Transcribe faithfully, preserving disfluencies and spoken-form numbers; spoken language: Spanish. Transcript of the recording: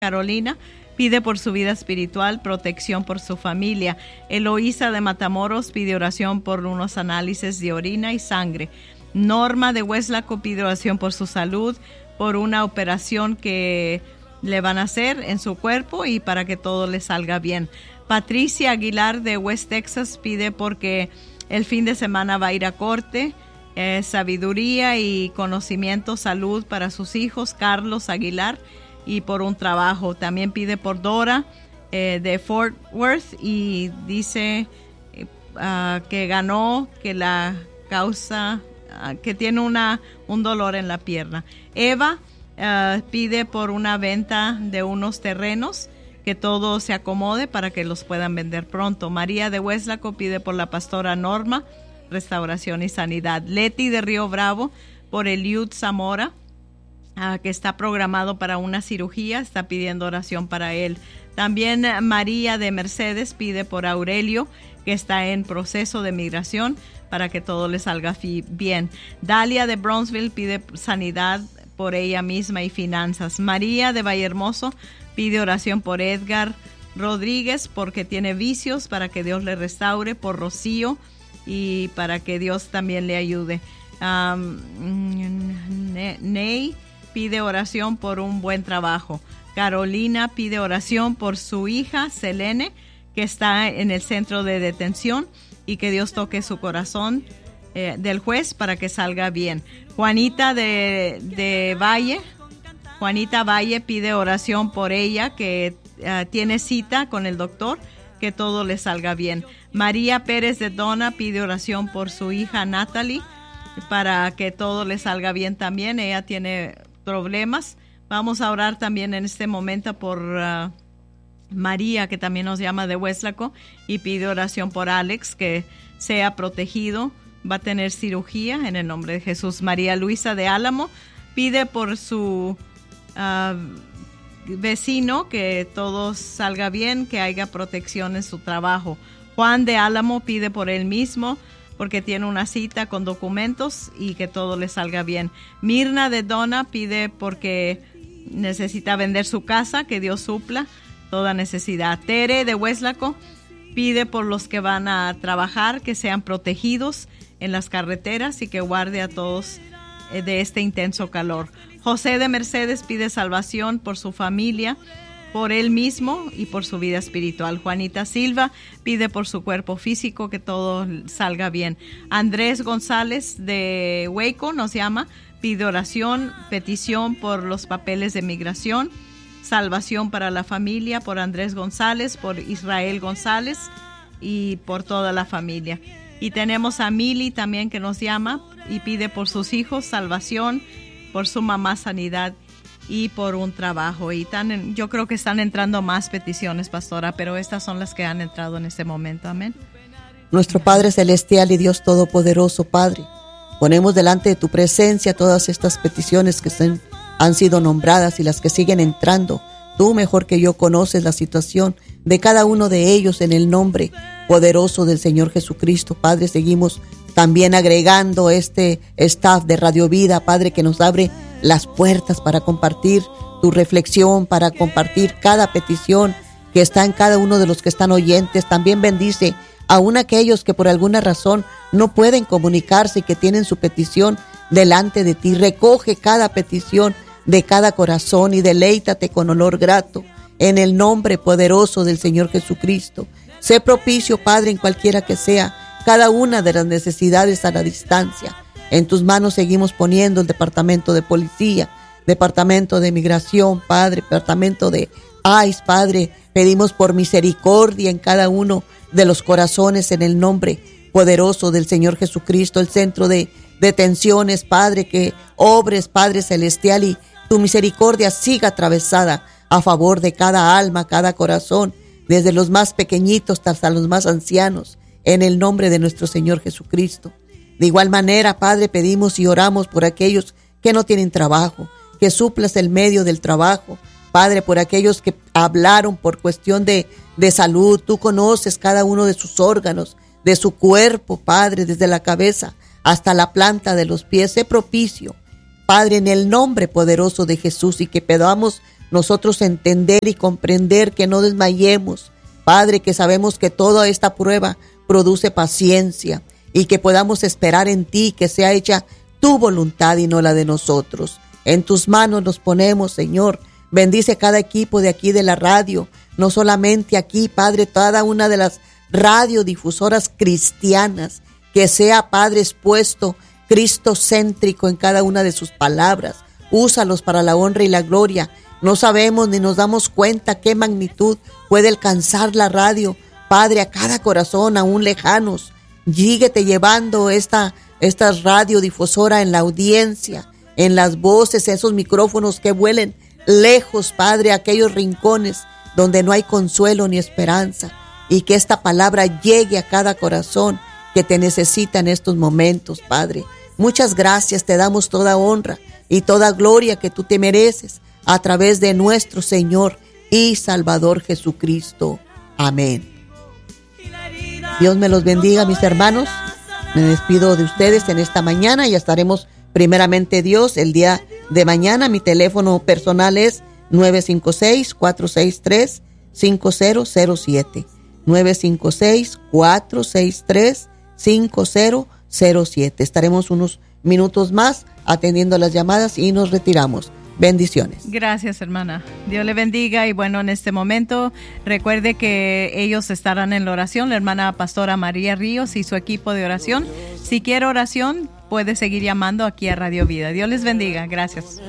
Carolina pide por su vida espiritual, protección por su familia. Eloísa de Matamoros pide oración por unos análisis de orina y sangre. Norma de Hueslaco pide oración por su salud, por una operación que le van a hacer en su cuerpo y para que todo le salga bien. Patricia Aguilar de West Texas pide porque el fin de semana va a ir a corte, eh, sabiduría y conocimiento, salud para sus hijos, Carlos Aguilar, y por un trabajo. También pide por Dora eh, de Fort Worth y dice eh, uh, que ganó, que la causa, uh, que tiene una un dolor en la pierna. Eva uh, pide por una venta de unos terrenos, que todo se acomode para que los puedan vender pronto. María de Hueslaco pide por la pastora Norma, restauración y sanidad. Leti de Río Bravo por Eliud Zamora, Uh, que está programado para una cirugía, está pidiendo oración para él. También uh, María de Mercedes pide por Aurelio, que está en proceso de migración, para que todo le salga fi- bien. Dalia de Brownsville pide sanidad por ella misma y finanzas. María de Vallehermoso pide oración por Edgar Rodríguez, porque tiene vicios, para que Dios le restaure. Por Rocío y para que Dios también le ayude. Um, Ney pide oración por un buen trabajo. Carolina pide oración por su hija Selene, que está en el centro de detención, y que Dios toque su corazón eh, del juez para que salga bien. Juanita de, de Valle, Juanita Valle pide oración por ella, que uh, tiene cita con el doctor, que todo le salga bien. María Pérez de Dona pide oración por su hija Natalie, para que todo le salga bien también. Ella tiene problemas. Vamos a orar también en este momento por uh, María, que también nos llama de Hueslaco, y pide oración por Alex, que sea protegido, va a tener cirugía en el nombre de Jesús. María Luisa de Álamo pide por su uh, vecino, que todo salga bien, que haya protección en su trabajo. Juan de Álamo pide por él mismo, porque tiene una cita con documentos y que todo le salga bien. Mirna de Dona pide porque necesita vender su casa, que Dios supla toda necesidad. Tere de Hueslaco pide por los que van a trabajar, que sean protegidos en las carreteras y que guarde a todos de este intenso calor. José de Mercedes pide salvación por su familia, por él mismo y por su vida espiritual. Juanita Silva pide por su cuerpo físico, que todo salga bien. Andrés González de Hueco nos llama, pide oración, petición por los papeles de migración, salvación para la familia, por Andrés González, por Israel González y por toda la familia. Y tenemos a Mili también, que nos llama y pide por sus hijos salvación, por su mamá sanidad y por un trabajo. Y tan, yo creo que están entrando más peticiones, pastora, pero estas son las que han entrado en este momento. Amén. Nuestro Padre Celestial y Dios Todopoderoso, Padre, ponemos delante de tu presencia todas estas peticiones que estén, han sido nombradas y las que siguen entrando. Tú mejor que yo conoces la situación de cada uno de ellos, en el nombre poderoso del Señor Jesucristo. Padre, seguimos también agregando este staff de Radio Vida, Padre, que nos abre las puertas para compartir tu reflexión, para compartir cada petición que está en cada uno de los que están oyentes. También bendice aún aquellos que por alguna razón no pueden comunicarse y que tienen su petición delante de ti. Recoge cada petición de cada corazón y deleítate con olor grato en el nombre poderoso del Señor Jesucristo. Sé propicio, Padre, en cualquiera que sea cada una de las necesidades a la distancia. En tus manos seguimos poniendo el departamento de policía, departamento de migración, Padre, departamento de I C E, Padre. Pedimos por misericordia en cada uno de los corazones en el nombre poderoso del Señor Jesucristo. El centro de detenciones, Padre, que obres, Padre Celestial, y tu misericordia siga atravesada a favor de cada alma, cada corazón, desde los más pequeñitos hasta los más ancianos, en el nombre de nuestro Señor Jesucristo. De igual manera, Padre, pedimos y oramos por aquellos que no tienen trabajo, que suplas el medio del trabajo. Padre, por aquellos que hablaron por cuestión de, de salud. Tú conoces cada uno de sus órganos, de su cuerpo, Padre, desde la cabeza hasta la planta de los pies. Sé propicio, Padre, en el nombre poderoso de Jesús, y que podamos nosotros entender y comprender, que no desmayemos, Padre, que sabemos que toda esta prueba produce paciencia y que podamos esperar en ti, que sea hecha tu voluntad y no la de nosotros. En tus manos nos ponemos, Señor. Bendice cada equipo de aquí de la radio, no solamente aquí, Padre, toda una de las radiodifusoras cristianas, que sea, Padre, expuesto cristocéntrico en cada una de sus palabras. Úsalos para la honra y la gloria. No sabemos ni nos damos cuenta qué magnitud puede alcanzar la radio, Padre, a cada corazón, aún lejanos. Síguete llevando esta, esta radiodifusora en la audiencia, en las voces, esos micrófonos que vuelen lejos, Padre, a aquellos rincones donde no hay consuelo ni esperanza, y que esta palabra llegue a cada corazón que te necesita en estos momentos, Padre. Muchas gracias, te damos toda honra y toda gloria que tú te mereces a través de nuestro Señor y Salvador Jesucristo. Amén. Dios me los bendiga, mis hermanos. Me despido de ustedes en esta mañana y estaremos primeramente Dios el día de mañana. Mi teléfono personal es nueve cinco seis, cuatro seis tres, cinco cero cero siete. nueve cinco seis, cuatro seis tres, cinco cero cero siete. Estaremos unos minutos más atendiendo las llamadas y nos retiramos. Bendiciones. Gracias, hermana. Dios le bendiga. Y bueno, en este momento recuerde que ellos estarán en la oración, la hermana pastora María Ríos y su equipo de oración. Si quiere oración, puede seguir llamando aquí a Radio Vida. Dios les bendiga. Gracias.